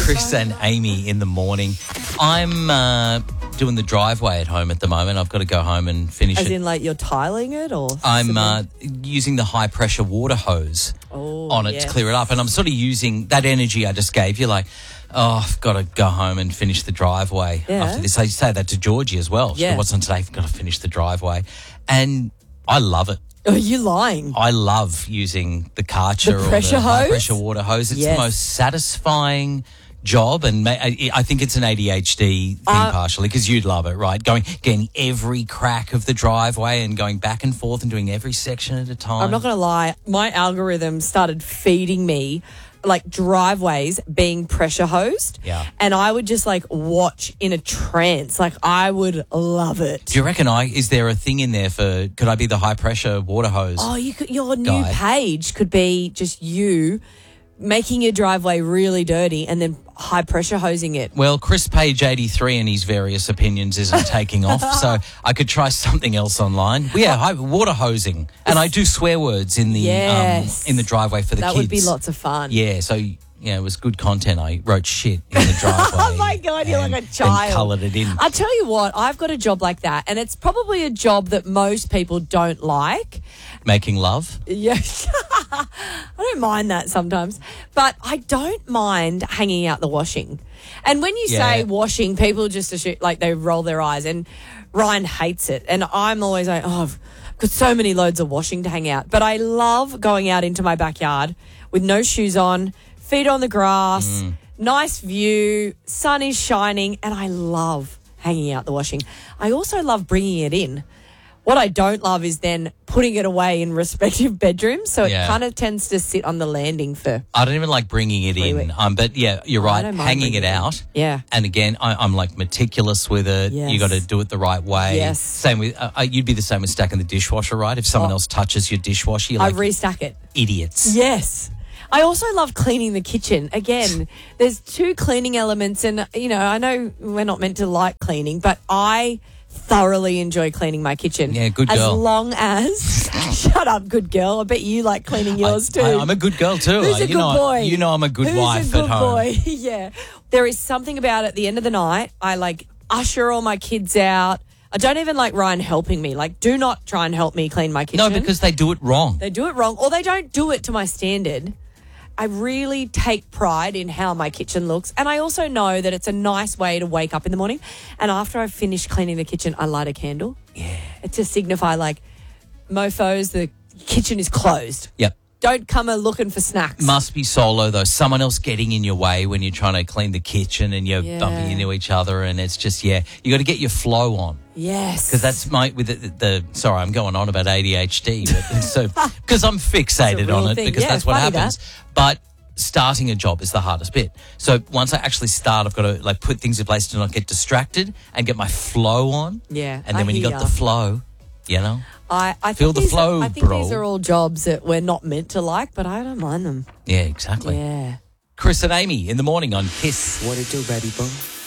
Chris and Amy in the morning. I'm doing the driveway at home at the moment. I've got to go home and finish As it. in, like, you're tiling it, or? I'm using the high-pressure water hose on it to clear it up. And I'm sort of using that energy I just gave you, like, oh, I've got to go home and finish the driveway after this. I say that to Georgie as well. She goes, what's on today? I've got to finish the driveway. And I love it. Are you lying? I love using the Karcher or the high-pressure water hose. It's the most satisfying job, and I think it's an ADHD thing partially, because you'd love it, right? Getting every crack of the driveway and going back and forth and doing every section at a time. I'm not going to lie. My algorithm started feeding me like driveways being pressure hosed. Yeah. And I would just like watch in a trance. Like, I would love it. Do you reckon is there a thing in there could I be the high pressure water hose? Oh, your new page could be just you making your driveway really dirty and then high pressure hosing it. Well, Chris Page 83 and his various opinions isn't taking off, so I could try something else online. Yeah, water hosing, and I do swear words in the driveway for the kids. That would be lots of fun. Yeah, so it was good content. I wrote shit in the driveway. Oh my God, you're like a child. And coloured it in. I tell you what, I've got a job like that, and it's probably a job that most people don't like. Making love? Yes. I don't mind that sometimes, but I don't mind hanging out the washing. And when you say washing, people just assume, like, they roll their eyes, and Ryan hates it. And I'm always like, I've got so many loads of washing to hang out. But I love going out into my backyard with no shoes on, feet on the grass, nice view, sun is shining, and I love hanging out the washing. I also love bringing it in. What I don't love is then putting it away in respective bedrooms, so it kind of tends to sit on the landing for... I don't even like bringing it in, but yeah, you're right, hanging it out. Yeah. And again, I'm like meticulous with it. Yes. You got to do it the right way. Yes. Same with, you'd be the same with stacking the dishwasher, right? If someone else touches your dishwasher, you're like... I restack it. Idiots. Yes. I also love cleaning the kitchen. Again, there's two cleaning elements, and, I know we're not meant to like cleaning, but I thoroughly enjoy cleaning my kitchen. Yeah, good girl. As long as... Shut up, good girl. I bet you like cleaning yours too. I'm a good girl too. Who's a good boy? You know I'm a good wife at home. Who's a good boy? Yeah. There is something about at the end of the night, I like usher all my kids out. I don't even like Ryan helping me. Like, do not try and help me clean my kitchen. No, because they do it wrong. They do it wrong, or they don't do it to my standard. I really take pride in how my kitchen looks, and I also know that it's a nice way to wake up in the morning, and after I've finished cleaning the kitchen, I light a candle. Yeah. To signify, like, mofos, the kitchen is closed. Yep. Don't come looking for snacks. Must be solo, though. Someone else getting in your way when you're trying to clean the kitchen and you're bumping into each other, and it's just, you got to get your flow on. Yes. Because that's sorry, I'm going on about ADHD, but because I'm fixated on it, because that's what happens. But starting a job is the hardest bit. So once I actually start, I've got to like put things in place to not get distracted and get my flow on. Yeah. And then when you got the flow, I feel the flow, I think bro. these are all jobs that we're not meant to like, but I don't mind them. Yeah, exactly. Yeah. Chris and Amy in the morning on KISS. What it do, baby boo?